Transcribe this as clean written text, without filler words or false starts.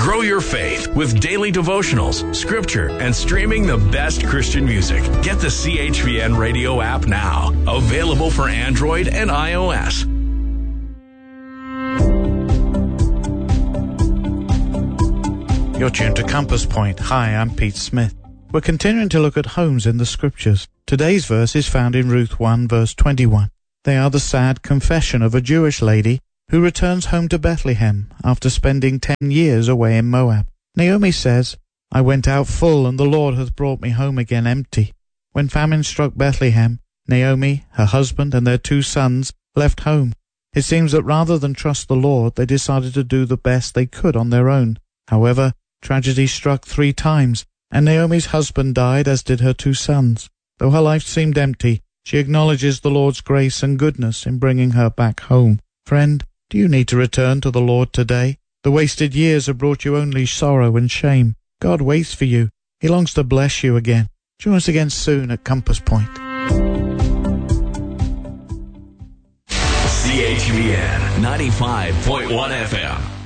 Grow your faith with daily devotionals, scripture, and streaming the best Christian music. Get the CHVN radio app now. Available for Android and iOS. You're tuned to Compass Point. Hi, I'm Pete Smith. We're continuing to look at homes in the scriptures. Today's verse is found in Ruth 1 verse 21. They are the sad confession of a Jewish lady who returns home to Bethlehem after spending 10 years away in Moab. Naomi says, I went out full, and the Lord hath brought me home again empty. When famine struck Bethlehem, Naomi, her husband, and their 2 sons left home. It seems that rather than trust the Lord, they decided to do the best they could on their own. However, tragedy struck 3 times, and Naomi's husband died, as did her 2 sons. Though her life seemed empty, she acknowledges the Lord's grace and goodness in bringing her back home. Friend, do you need to return to the Lord today? The wasted years have brought you only sorrow and shame. God waits for you. He longs to bless you again. Join us again soon at Compass Point. CHVN 95.1 FM.